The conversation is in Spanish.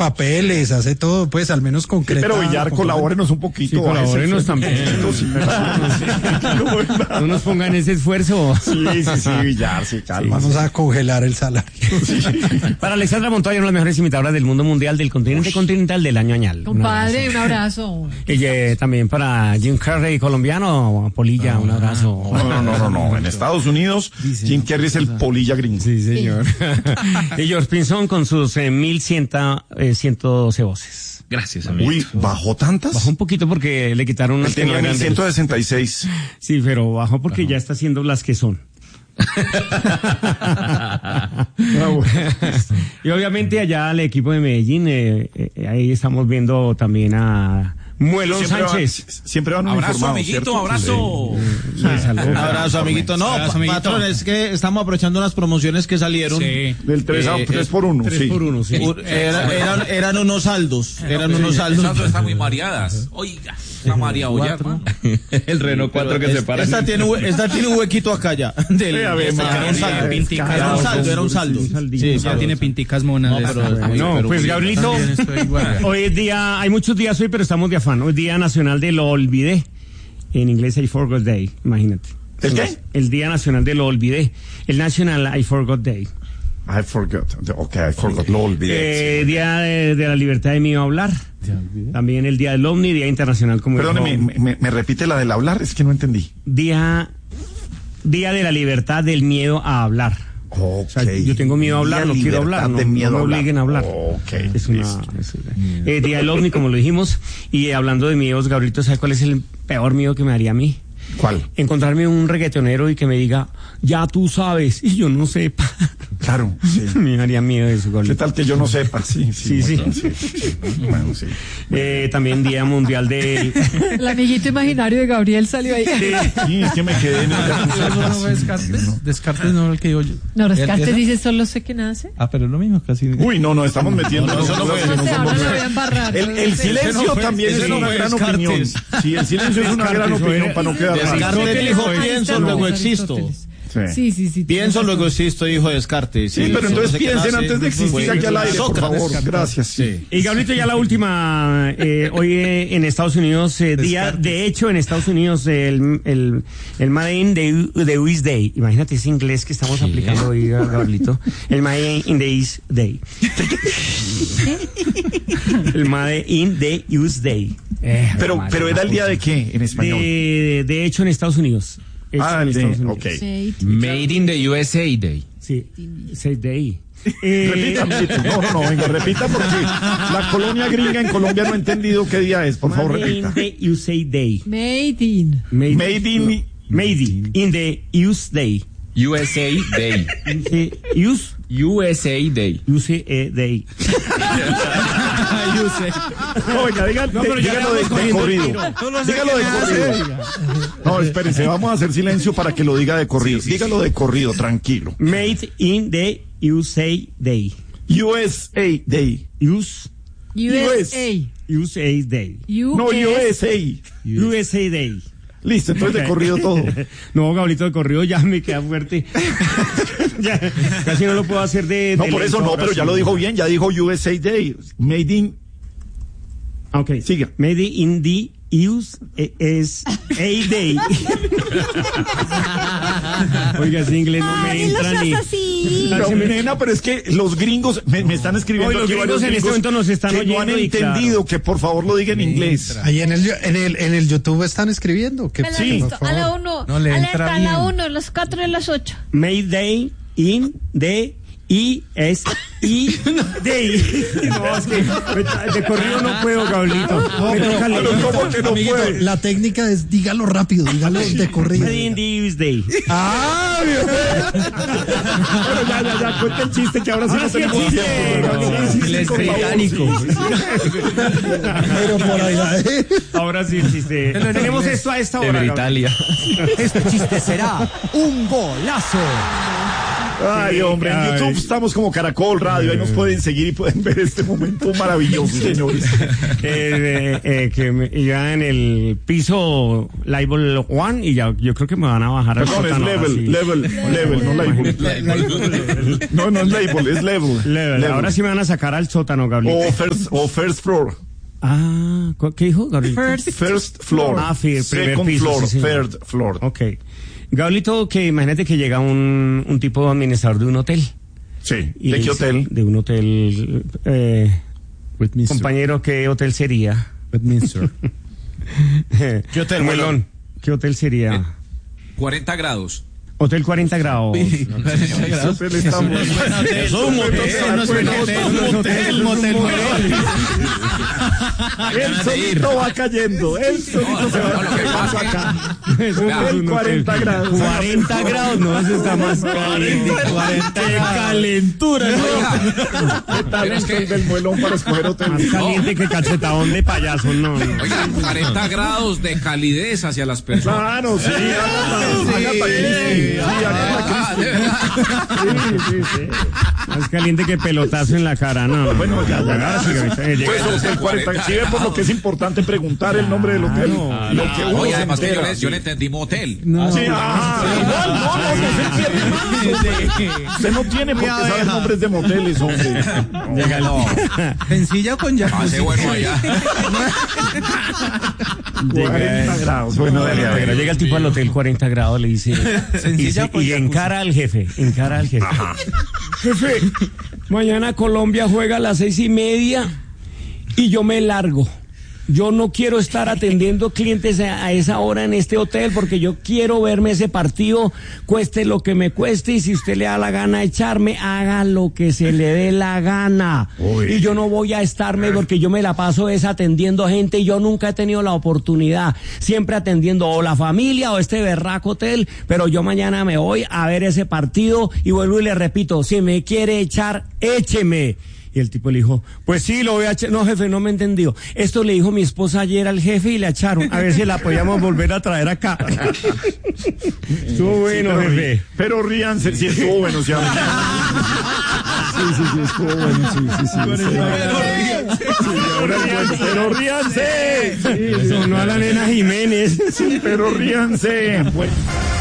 papeles, hace todo, pues al menos concreta. Pero Villar, colabórenos un poquito. Sí, colabórenos también. No nos pongan ese esfuerzo. Sí, Villar, sí, calma. Vamos a congelar el salario. Para Alexandra Montoya, una de las mejores imitadoras del mundo mundial, del continente continental, del año añal. Compadre, un abrazo. Y también para Jim Carrey, colombiano, Polilla, un abrazo. No. En Estados Unidos, Jim Carrey es el Polilla gringo. Sí, señor. Y George Pinzón con sus 1112 voces. Gracias, amigo. Uy, ¿bajó tantas? Bajó un poquito porque le quitaron una. Él tenía 1166. Sí, pero bajó porque ya está haciendo las que son. Y obviamente allá al equipo de Medellín, ahí estamos viendo también a Muelón Sánchez. Siempre van Abrazo, informados, amiguito, ¿cierto? abrazo. Abrazo, amiguito. No, patrón, es que estamos aprovechando unas promociones que salieron. Sí. Del 3 por 1. 3 por 1, sí. Eran unos saldos. Esas dos están muy mareadas. Oiga, está mareado ya, hermano. El Renault 4 que se para. Esta tiene un huequito acá ya. Era un saldo. Sí, ya tiene pinticas monas. No, pues Gabrielito, hoy es día, hay muchos días hoy, pero estamos de afán. Hoy es Día Nacional de lo Olvidé. En inglés, I Forgot Day, imagínate. ¿El qué? El Día Nacional de lo Olvidé. El National I Forgot Day. I forgot. Lo olvidé. Día de la libertad de miedo a hablar. También el Día del OVNI, Día Internacional como Perdóneme, me repite la del hablar, es que no entendí. Día de la libertad del miedo a hablar. Okay. O sea, yo tengo miedo a hablar, no quiero hablar, no me obliguen a hablar. Okay. Es Día del OVNI, como lo dijimos. Y hablando de miedos, Gabrielito, ¿sabe cuál es el peor miedo que me daría a mí? ¿Cuál? Encontrarme un reggaetonero y que me diga, ya tú sabes, y yo no sepa. Claro, sí. Me daría miedo eso, Gabrielito. ¿Qué tal que yo no sepa? Sí. Bueno, sí. También Día Mundial del... El amiguito imaginario de Gabriel salió ahí. Sí, es que me quedé en el... No, Descartes. Descartes no es el que digo yo. No, Descartes dice solo sé que nace. Pero es lo mismo, casi. Uy, no, estamos metiendo... No sé, ahora lo voy a embarrar. El silencio también es una gran opinión. Sí, el silencio es una gran opinión para no quedar mal. Descartes dijo, pienso, luego existo. Sí. Pienso, luego existo, dijo Descartes. Sí, pero entonces piensen antes de existir aquí al aire, por favor. Gracias. Sí. Y Gabrielito, ya la última, hoy en Estados Unidos, de hecho en Estados Unidos, el Made in the US Day. Imagínate ese inglés que estamos aplicando hoy, Gabrielito. El Made in the US Day. El Made in the US Day. Pero era el día de qué en español. De hecho en Estados Unidos. El de, ok. Made in the USA Day. Sí, 6 Day. Repita, venga, repita porque la colonia gringa en Colombia no ha entendido qué día es, por favor, repita. Made in the USA Day. Made in the US Day. USA Day. USA Day. Day. Oiga, dígalo de corrido. Dígalo de corrido. No, espérense, vamos a hacer silencio para que lo diga de corrido. Dígalo de corrido, tranquilo. Made in the USA Day. USA Day. USA Day. No, USA. USA Day. Listo, entonces de corrido todo. No, Gabrielito, de corrido ya me queda fuerte. Ya, casi no lo puedo hacer de... No, por eso no, pero ya lo dijo bien, ya dijo USA Day. Made in... Ok, siga. Made in the USA Day. Oiga, ese inglés no me entra ni... Nena, pero es que los gringos me están escribiendo. Los gringos en este momento nos están oyendo. No han entendido que por favor lo digan en inglés. Ahí en el YouTube están escribiendo. Que sí. A la 1. No le entra bien. A la 1, los 4 y los 8. Made Day in the USA Day. No, es que de corrido no puedo, Gabrielito. ¿Cómo que no puedo? La técnica es dígalo rápido, dígalo de corrido. Made in the USA Day. Bien. Bueno, ya, cuenta el chiste que ahora sí no tenemos tiempo. El británico. Pero por ahí Ahora sí el chiste. Tenemos esto a esta hora. De Italia. Este chiste será un golazo. Ay, hombre, en YouTube estamos como Caracol Radio, ahí nos pueden seguir y pueden ver este momento maravilloso, señores. Que ya en el piso Level 1 y ya yo creo que me van a bajar al Perdón, es sótano. level, no label. No es label, es level. Ahora sí me van a sacar al sótano, Gabriel. O first floor. Ah, ¿qué dijo, Gabriel? First floor. Primer Second piso. floor, Sí, third floor. Ok. Gablito, que imagínate que llega un tipo administrador de un hotel. Sí. Y ¿De le qué dice- hotel? De un hotel. Westminster. Compañero, ¿qué hotel sería? Westminster. ¿Qué hotel, Melón? ¿Qué hotel sería? 40 grados. Hotel 40 grados. Ese hotel está muy- Es un motel, no es un hotel, motel. Él solito va cayendo, él solito se va No, lo que pasa es que- acá. Eso no es Hotel un 40 hotel. grados. 40 grados, no, eso está más caliente. 40 calentura, ¿Qué tal Es que- el del muelón para escoger Más hotel? caliente que cachetadón de payaso, no. Oiga, 40 grados de calidez hacia las personas. Claro, sí, Agatha Christie. Sí, Agatha Ah, de verdad. Christie. Sí. Más caliente que pelotazo en la cara, no. Bueno, ya. Ahora sí, ahorita llega- Pues hotel 40. Sí, ve por lo que es importante preguntar el nombre del hotel. Lo que uno Oye, se además que entera. yo le entendí motel. Sí, igual, no se entiende más. Usted no tiene por qué saber nombres de moteles, hombre. Llega el- No, Sencilla con pase jacuzzi. bueno allá. 40 grados. Bueno, dale, a Pero ver. llega el tipo al hotel 40 grados, le dice, Sencilla con y jacuzzi. encara al jefe. Jefe, mañana Colombia juega a las 6:30 y yo me largo. Yo no quiero estar atendiendo clientes a esa hora en este hotel porque yo quiero verme ese partido, cueste lo que me cueste, y si usted le da la gana echarme, haga lo que se le dé la gana. Uy. Y yo no voy a estarme porque yo me la paso es atendiendo gente y yo nunca he tenido la oportunidad, siempre atendiendo o la familia o este berraco hotel, pero yo mañana me voy a ver ese partido y vuelvo y le repito, si me quiere echar, écheme. Y el tipo le dijo, pues sí, lo voy a echar. No, jefe, no me entendió. Esto le dijo mi esposa ayer al jefe y le echaron. A ver si la podíamos volver a traer acá. Estuvo bueno, pero, jefe. Pero ríanse, sí estuvo bueno, sí. Sí, estuvo bueno, sí. Pero ríanse. Sonó a la nena Jiménez. Sí, pero ríanse. Bueno.